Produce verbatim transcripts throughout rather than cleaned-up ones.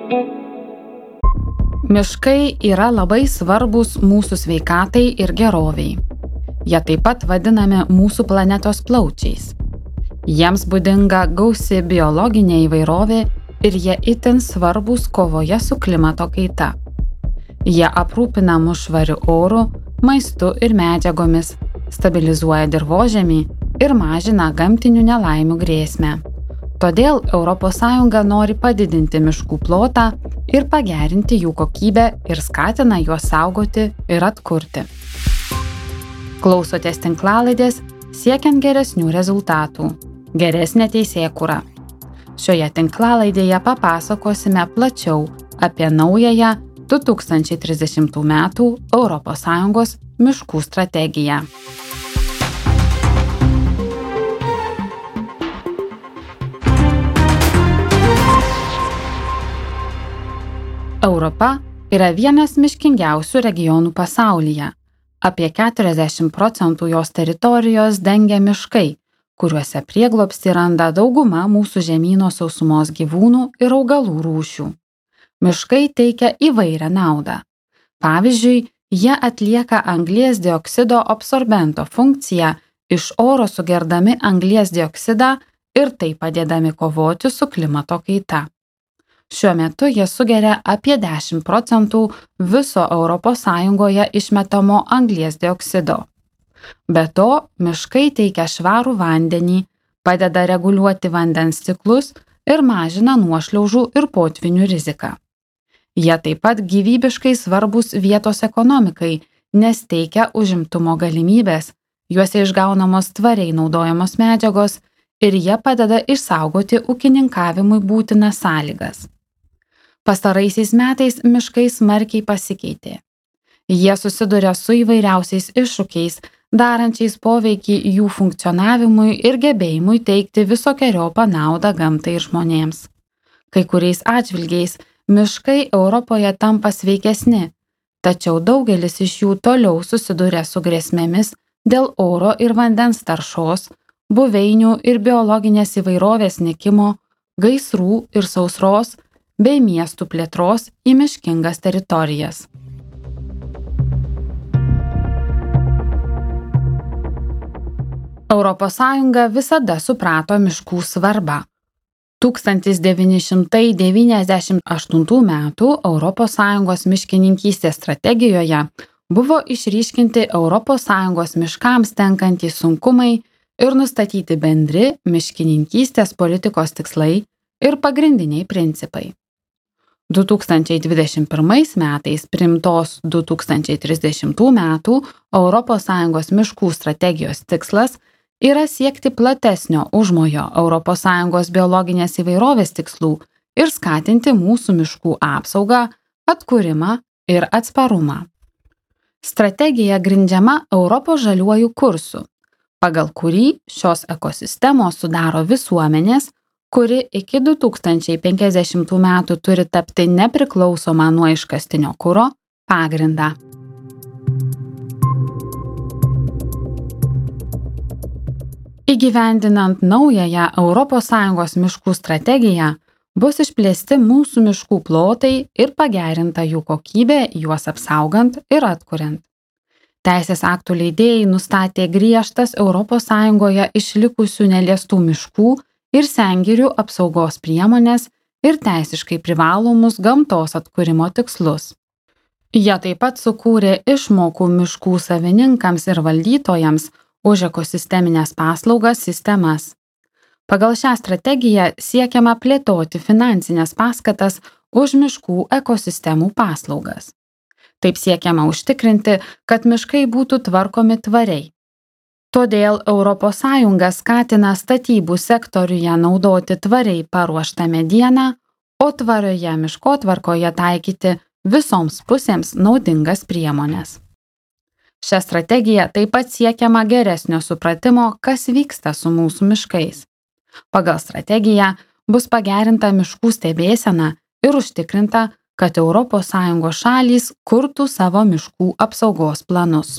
Miškai yra labai svarbus mūsų sveikatai ir geroviai. Jie taip pat vadinami mūsų planetos plaučiais. Jiems būdinga gausi biologinė įvairovė ir jie itin svarbus kovoje su klimato kaita. Jie aprūpina mus švariu oru, maistu ir medžiagomis, stabilizuoja dirvožemį ir mažina gamtinių nelaimių grėsmę. Todėl Europos Sąjunga nori padidinti miškų plotą ir pagerinti jų kokybę ir skatina juos saugoti ir atkurti. Klausotės tinklalaidės siekiant geresnių rezultatų, geresnė teisėkūra. Šioje tinklalaidėje papasakosime plačiau apie naująją du tūkstančiai trisdešimtų metų Europos Sąjungos miškų strategiją. Europa yra vienas miškingiausių regionų pasaulyje. Apie keturiasdešimt procentų jos teritorijos dengia miškai, kuriuose prieglobstį randa dauguma mūsų žemyno sausumos gyvūnų ir augalų rūšių. Miškai teikia įvairią naudą. Pavyzdžiui, jie atlieka anglies dioksido absorbento funkciją, iš oro sugerdami anglies dioksidą ir taip padėdami kovoti su klimato kaita. Šiuo metu jie sugeria apie dešimt procentų viso Europos Sąjungoje išmetamo anglies dioksido. Be to, miškai teikia švarų vandenį, padeda reguliuoti vandens ciklus ir mažina nuošliaužų ir potvynių riziką. Jie taip pat gyvybiškai svarbus vietos ekonomikai, nes teikia užimtumo galimybės, juose išgaunamos tvariai naudojamos medžiagos ir jie padeda išsaugoti ūkininkavimui būtinas sąlygas. Pastaraisiais metais miškai smarkiai pasikeitė. Jie susiduria su įvairiausiais iššūkiais, darančiais poveikį jų funkcionavimui ir gebėjimui teikti visokeriopą naudą gamtai ir žmonėms. Kai kuriais atžvilgiais miškai Europoje tampa sveikesni, tačiau daugelis iš jų toliau susiduria su grėsmėmis dėl oro ir vandens taršos, buveinių ir biologinės įvairovės nykimo, gaisrų ir sausros, bei miestų plėtros į miškingas teritorijas. Europos Sąjunga visada suprato miškų svarbą. tūkstantis devyni šimtai devyniasdešimt aštuntų metų Europos Sąjungos miškininkystės strategijoje buvo išryškinti Europos Sąjungos miškams tenkantys sunkumai ir nustatyti bendri miškininkystės politikos tikslai ir pagrindiniai principai. du tūkstančiai dvidešimt pirmais metais priimtos du tūkstančiai trisdešimtų metų Europos Sąjungos miškų strategijos tikslas yra siekti platesnio užmojo Europos Sąjungos biologinės įvairovės tikslų ir skatinti mūsų miškų apsaugą, atkūrimą ir atsparumą. Strategija grindžiama Europos žaliuoju kursu, pagal kurį šios ekosistemos sudaro visuomenės, kuri iki du tūkstančiai penkiasdešimtų metų turi tapti nepriklausoma nuo iškastinio kuro pagrindą. Įgyvendinant naująją Europos Sąjungos miškų strategiją, bus išplėsti mūsų miškų plotai ir pagerinta jų kokybė, juos apsaugant ir atkuriant. Teisės aktų leidėjai nustatė griežtas Europos Sąjungoje išlikusių neliestų miškų ir sengirių apsaugos priemonės ir teisiškai privalomus gamtos atkūrimo tikslus. Jie taip pat sukūrė išmokų miškų savininkams ir valdytojams už ekosisteminės paslaugas sistemas. Pagal šią strategiją siekiama plėtoti finansinės paskatas už miškų ekosistemų paslaugas. Taip siekiama užtikrinti, kad miškai būtų tvarkomi tvariai. Todėl Europos Sąjunga skatina statybų sektoriuje naudoti tvariai paruoštą medieną, o tvarioje miškotvarkoje taikyti visoms pusėms naudingas priemones. Šią strategiją taip pat siekiama geresnio supratimo, kas vyksta su mūsų miškais. Pagal strategiją bus pagerinta miškų stebėsena ir užtikrinta, kad Europos Sąjungos šalys kurtų savo miškų apsaugos planus.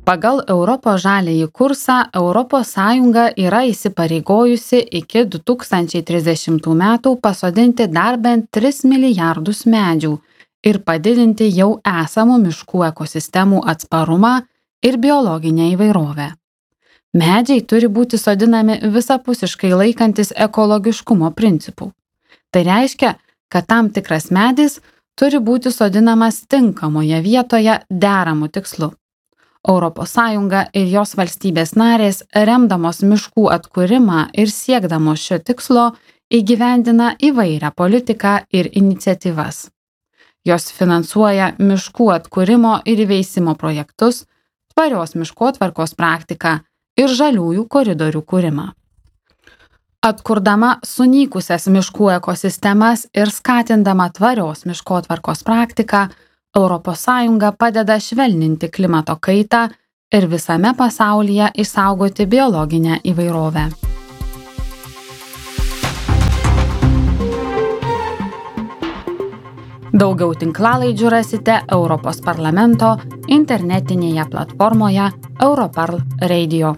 Pagal Europos žaliąjį kursą Europos Sąjunga yra įsipareigojusi iki du tūkstančiai trisdešimtų metų pasodinti dar bent tris milijardus medžių ir padidinti jau esamų miškų ekosistemų atsparumą ir biologinę įvairovę. Medžiai turi būti sodinami visapusiškai laikantis ekologiškumo principų. Tai reiškia, kad tam tikras medis turi būti sodinamas tinkamoje vietoje deramų tikslu. Europos Sąjunga ir jos valstybės narės, remdamos miškų atkūrimą ir siekdamos šio tikslo, įgyvendina įvairią politiką ir iniciatyvas. Jos finansuoja miškų atkūrimo ir įveisimo projektus, tvarios miškotvarkos praktiką ir žaliųjų koridorių kūrimą. Atkurdama sunykusias miškų ekosistemas ir skatindama tvarios miškotvarkos praktiką, Europos Sąjunga padeda švelninti klimato kaitą ir visame pasaulyje išsaugoti biologinę įvairovę. Daugiau tinklalaidžių rasite Europos parlamento internetinėje platformoje Europarl Radio.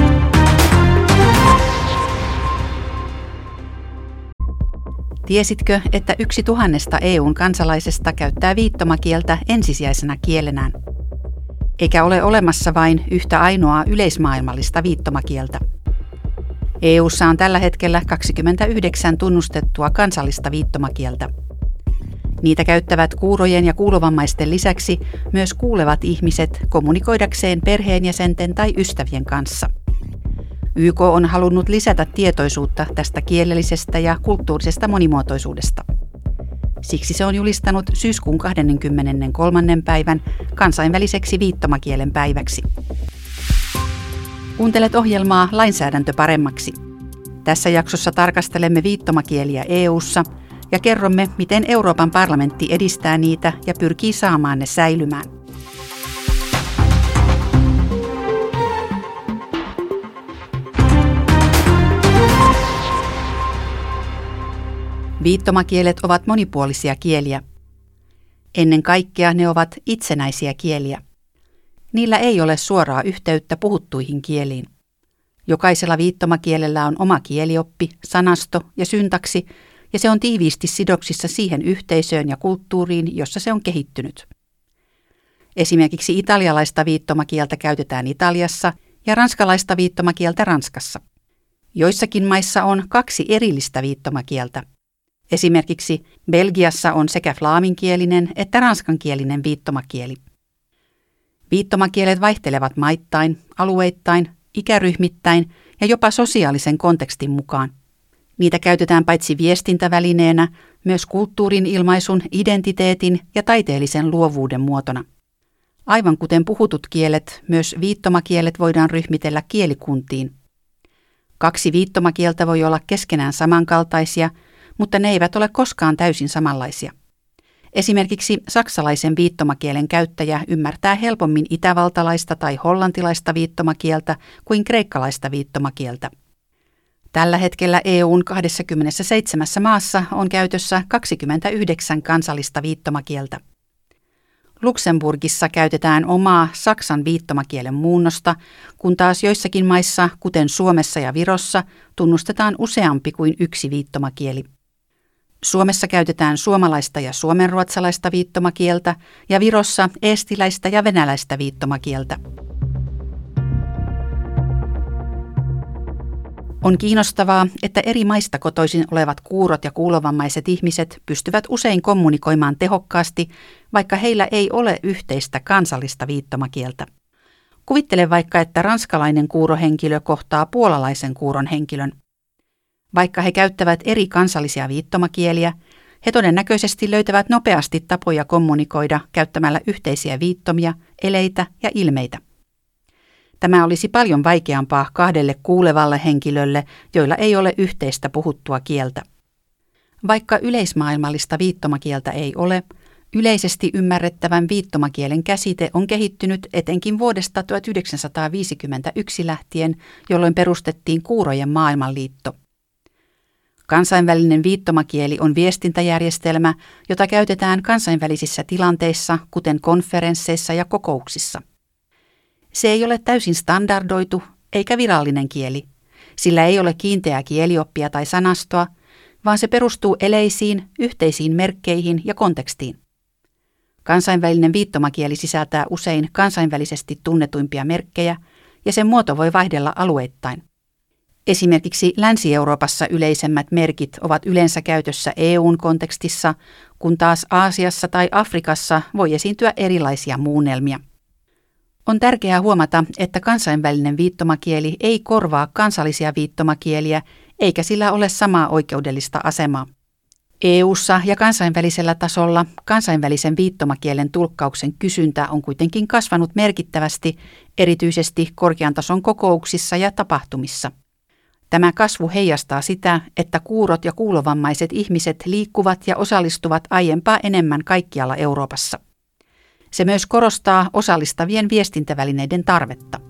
Tiesitkö, että yksi tuhannesta E U:n kansalaisesta käyttää viittomakieltä ensisijaisena kielenään? Eikä ole olemassa vain yhtä ainoaa yleismaailmallista viittomakieltä. E U:ssa on tällä hetkellä kaksikymmentäyhdeksän tunnustettua kansallista viittomakieltä. Niitä käyttävät kuurojen ja kuulovammaisten lisäksi myös kuulevat ihmiset kommunikoidakseen perheenjäsenten tai ystävien kanssa. Y K on halunnut lisätä tietoisuutta tästä kielellisestä ja kulttuurisesta monimuotoisuudesta. Siksi se on julistanut syyskuun kahdeskymmeneskolmas päivän kansainväliseksi viittomakielen päiväksi. Kuuntelet ohjelmaa Lainsäädäntö paremmaksi. Tässä jaksossa tarkastelemme viittomakieliä E U:ssa ja kerromme, miten Euroopan parlamentti edistää niitä ja pyrkii saamaan ne säilymään. Viittomakielet ovat monipuolisia kieliä. Ennen kaikkea ne ovat itsenäisiä kieliä. Niillä ei ole suoraa yhteyttä puhuttuihin kieliin. Jokaisella viittomakielellä on oma kielioppi, sanasto ja syntaksi, ja se on tiiviisti sidoksissa siihen yhteisöön ja kulttuuriin, jossa se on kehittynyt. Esimerkiksi italialaista viittomakieltä käytetään Italiassa ja ranskalaista viittomakieltä Ranskassa. Joissakin maissa on kaksi erillistä viittomakieltä. Esimerkiksi Belgiassa on sekä flaaminkielinen että ranskankielinen viittomakieli. Viittomakielet vaihtelevat maittain, alueittain, ikäryhmittäin ja jopa sosiaalisen kontekstin mukaan. Niitä käytetään paitsi viestintävälineenä, myös kulttuurin ilmaisun, identiteetin ja taiteellisen luovuuden muotona. Aivan kuten puhutut kielet, myös viittomakielet voidaan ryhmitellä kielikuntiin. Kaksi viittomakieltä voi olla keskenään samankaltaisia, mutta ne eivät ole koskaan täysin samanlaisia. Esimerkiksi saksalaisen viittomakielen käyttäjä ymmärtää helpommin itävaltalaista tai hollantilaista viittomakieltä kuin kreikkalaista viittomakieltä. Tällä hetkellä E U:n kaksikymmentäseitsemän maassa on käytössä kaksikymmentäyhdeksän kansallista viittomakieltä. Luxemburgissa käytetään omaa saksan viittomakielen muunnosta, kun taas joissakin maissa, kuten Suomessa ja Virossa, tunnustetaan useampi kuin yksi viittomakieli. Suomessa käytetään suomalaista ja suomenruotsalaista viittomakieltä ja Virossa eestiläistä ja venäläistä viittomakieltä. On kiinnostavaa, että eri maista kotoisin olevat kuurot ja kuulovammaiset ihmiset pystyvät usein kommunikoimaan tehokkaasti, vaikka heillä ei ole yhteistä kansallista viittomakieltä. Kuvittele vaikka, että ranskalainen kuurohenkilö kohtaa puolalaisen kuuron henkilön. Vaikka he käyttävät eri kansallisia viittomakieliä, he todennäköisesti löytävät nopeasti tapoja kommunikoida käyttämällä yhteisiä viittomia, eleitä ja ilmeitä. Tämä olisi paljon vaikeampaa kahdelle kuulevalle henkilölle, joilla ei ole yhteistä puhuttua kieltä. Vaikka yleismaailmallista viittomakieltä ei ole, yleisesti ymmärrettävän viittomakielen käsite on kehittynyt etenkin vuodesta tuhatyhdeksänsataaviisikymmentäyksi lähtien, jolloin perustettiin Kuurojen maailmanliitto. Kansainvälinen viittomakieli on viestintäjärjestelmä, jota käytetään kansainvälisissä tilanteissa, kuten konferensseissa ja kokouksissa. Se ei ole täysin standardoitu eikä virallinen kieli. Sillä ei ole kiinteää kielioppia tai sanastoa, vaan se perustuu eleisiin, yhteisiin merkkeihin ja kontekstiin. Kansainvälinen viittomakieli sisältää usein kansainvälisesti tunnetuimpia merkkejä ja sen muoto voi vaihdella alueittain. Esimerkiksi Länsi-Euroopassa yleisemmät merkit ovat yleensä käytössä E U:n kontekstissa, kun taas Aasiassa tai Afrikassa voi esiintyä erilaisia muunnelmia. On tärkeää huomata, että kansainvälinen viittomakieli ei korvaa kansallisia viittomakieliä eikä sillä ole samaa oikeudellista asemaa. E U:ssa ja kansainvälisellä tasolla kansainvälisen viittomakielen tulkkauksen kysyntä on kuitenkin kasvanut merkittävästi, erityisesti korkean tason kokouksissa ja tapahtumissa. Tämä kasvu heijastaa sitä, että kuurot ja kuulovammaiset ihmiset liikkuvat ja osallistuvat aiempaa enemmän kaikkialla Euroopassa. Se myös korostaa osallistavien viestintävälineiden tarvetta.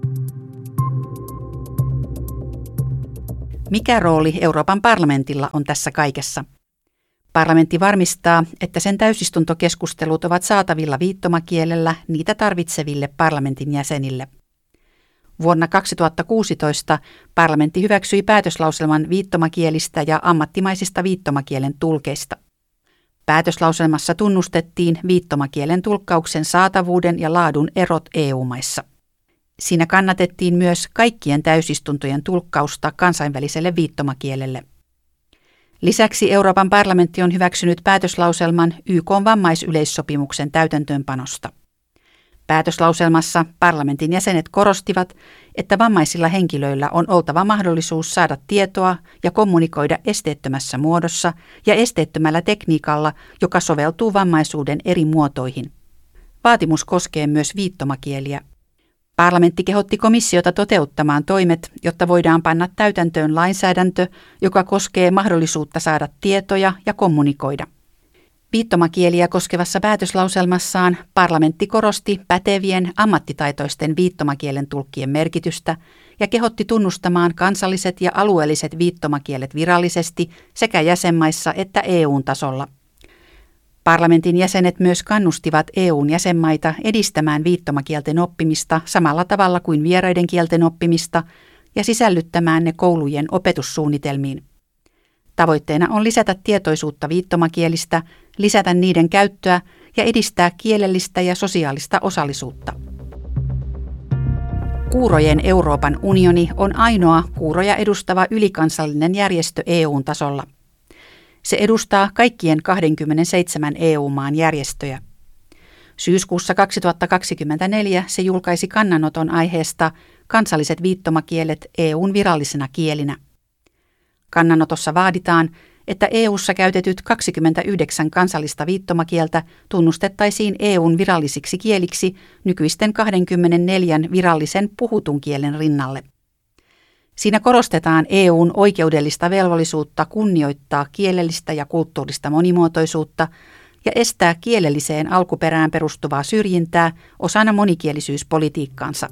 Mikä rooli Euroopan parlamentilla on tässä kaikessa? Parlamentti varmistaa, että sen täysistuntokeskustelut ovat saatavilla viittomakielellä niitä tarvitseville parlamentin jäsenille. Vuonna kaksituhattakuusitoista parlamentti hyväksyi päätöslauselman viittomakielistä ja ammattimaisista viittomakielen tulkeista. Päätöslauselmassa tunnustettiin viittomakielen tulkkauksen saatavuuden ja laadun erot E U-maissa. Siinä kannatettiin myös kaikkien täysistuntojen tulkkausta kansainväliselle viittomakielelle. Lisäksi Euroopan parlamentti on hyväksynyt päätöslauselman Y K:n vammaisyleissopimuksen täytäntöönpanosta. Päätöslauselmassa parlamentin jäsenet korostivat, että vammaisilla henkilöillä on oltava mahdollisuus saada tietoa ja kommunikoida esteettömässä muodossa ja esteettömällä tekniikalla, joka soveltuu vammaisuuden eri muotoihin. Vaatimus koskee myös viittomakieliä. Parlamentti kehotti komissiota toteuttamaan toimet, jotta voidaan panna täytäntöön lainsäädäntö, joka koskee mahdollisuutta saada tietoja ja kommunikoida. Viittomakieliä koskevassa päätöslauselmassaan parlamentti korosti pätevien ammattitaitoisten viittomakielen tulkkien merkitystä ja kehotti tunnustamaan kansalliset ja alueelliset viittomakielet virallisesti sekä jäsenmaissa että E U:n tasolla. Parlamentin jäsenet myös kannustivat E U:n jäsenmaita edistämään viittomakielten oppimista samalla tavalla kuin vieraiden kielten oppimista ja sisällyttämään ne koulujen opetussuunnitelmiin. Tavoitteena on lisätä tietoisuutta viittomakielistä, lisätä niiden käyttöä ja edistää kielellistä ja sosiaalista osallisuutta. Kuurojen Euroopan unioni on ainoa kuuroja edustava ylikansallinen järjestö E U:n tasolla. Se edustaa kaikkien kaksikymmentäseitsemän E U-maan järjestöjä. Syyskuussa kaksituhattakaksikymmentäneljä se julkaisi kannanoton aiheesta kansalliset viittomakielet E U:n virallisena kielinä. Kannanotossa vaaditaan, että E U:ssa käytetyt kaksikymmentäyhdeksän kansallista viittomakieltä tunnustettaisiin E U:n virallisiksi kieliksi nykyisten kaksikymmentäneljä virallisen puhutun kielen rinnalle. Siinä korostetaan E U:n oikeudellista velvollisuutta kunnioittaa kielellistä ja kulttuurista monimuotoisuutta ja estää kielelliseen alkuperään perustuvaa syrjintää osana monikielisyyspolitiikkaansa.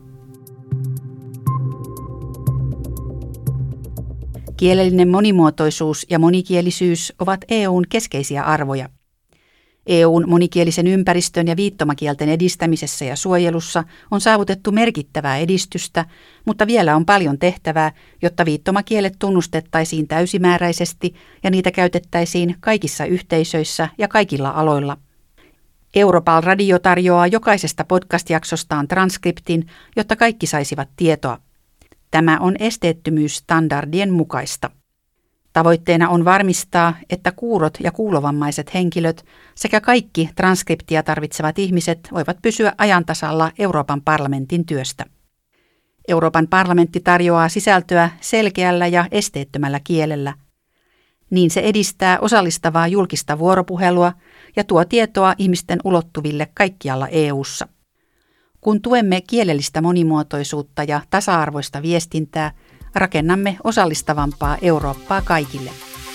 Kielellinen monimuotoisuus ja monikielisyys ovat E U:n keskeisiä arvoja. E U:n monikielisen ympäristön ja viittomakielten edistämisessä ja suojelussa on saavutettu merkittävää edistystä, mutta vielä on paljon tehtävää, jotta viittomakielet tunnustettaisiin täysimääräisesti ja niitä käytettäisiin kaikissa yhteisöissä ja kaikilla aloilla. Europal Radio tarjoaa jokaisesta podcast-jaksostaan transkriptin, jotta kaikki saisivat tietoa. Tämä on esteettömyysstandardien mukaista. Tavoitteena on varmistaa, että kuurot ja kuulovammaiset henkilöt sekä kaikki transkriptia tarvitsevat ihmiset voivat pysyä ajan tasalla Euroopan parlamentin työstä. Euroopan parlamentti tarjoaa sisältöä selkeällä ja esteettömällä kielellä. Niin se edistää osallistavaa julkista vuoropuhelua ja tuo tietoa ihmisten ulottuville kaikkialla E U:ssa. Kun tuemme kielellistä monimuotoisuutta ja tasa-arvoista viestintää, rakennamme osallistavampaa Eurooppaa kaikille.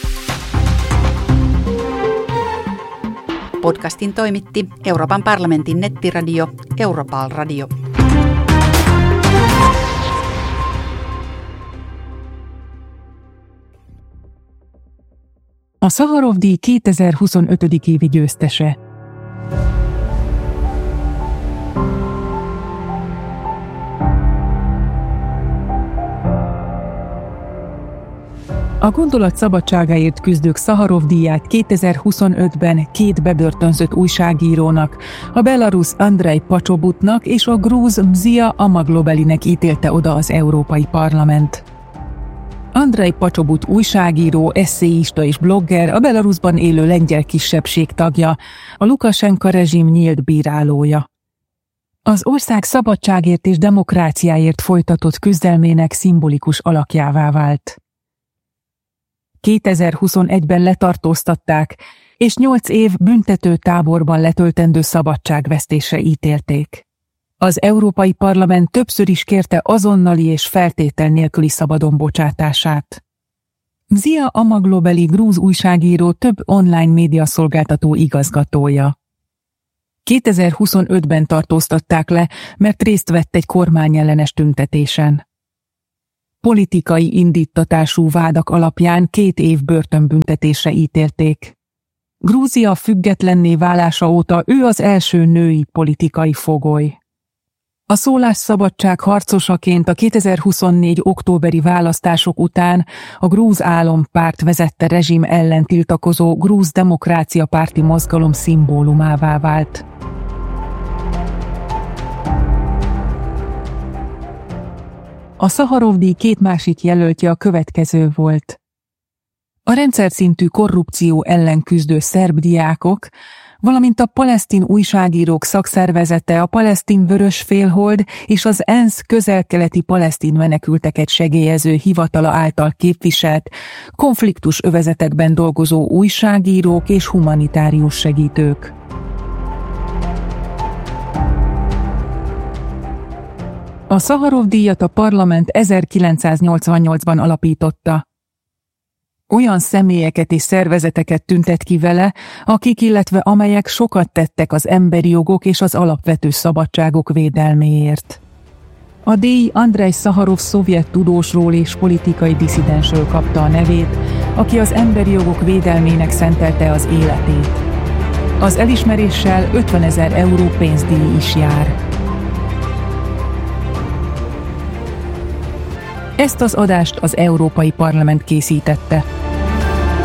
Podcastin toimitti Euroopan parlamentin nettiradio Europal Radio. A Szaharov-díj kétezer-huszonötödik évi győztese. A gondolat szabadságáért küzdők Szaharov-díját kétezer-huszonötben két bebörtönzött újságírónak, a belarusz Andrej Pacsobutnak és a grúz Mzia Amaglobelinek ítélte oda az Európai Parlament. Andrej Pacsobut újságíró, esszéista és blogger, a Belarusban élő lengyel kisebbség tagja, a Lukasenka rezsim nyílt bírálója. Az ország szabadságért és demokráciáért folytatott küzdelmének szimbolikus alakjává vált. kétezer-huszonegyben letartóztatták, és nyolc év büntető táborban letöltendő szabadságvesztésre ítélték. Az Európai Parlament többször is kérte azonnali és feltétel nélküli szabadon bocsátását. Mzia Amaglobeli grúz újságíró több online médiaszolgáltató igazgatója. kétezer-huszonötben tartóztatták le, mert részt vett egy kormányellenes tüntetésen. Politikai indíttatású vádak alapján két év börtönbüntetésre ítélték. Grúzia függetlenné válása óta ő az első női politikai fogoly. A szólásszabadság harcosaként a kétezer-huszonnégy októberi választások után a Grúz Álompárt vezette rezsim ellen tiltakozó Grúz Demokrácia Párti mozgalom szimbólumává vált. A Szaharov-díj két másik jelöltje a következő volt. A rendszerszintű korrupció ellen küzdő szerb diákok, valamint a palesztin újságírók szakszervezete, a Palesztin Vörös Félhold és az ENSZ közel-keleti palesztin menekülteket segélyező hivatala által képviselt, konfliktus övezetekben dolgozó újságírók és humanitárius segítők. A Szaharov-díjat a parlament ezerkilencszáznyolcvannyolcban alapította. Olyan személyeket és szervezeteket tüntet ki vele, akik, illetve amelyek sokat tettek az emberi jogok és az alapvető szabadságok védelméért. A díj Andrej Szaharov szovjet tudósról és politikai disszidensről kapta a nevét, aki az emberi jogok védelmének szentelte az életét. Az elismeréssel ötvenezer euró pénzdíj is jár. Ezt az adást az Európai Parlament készítette.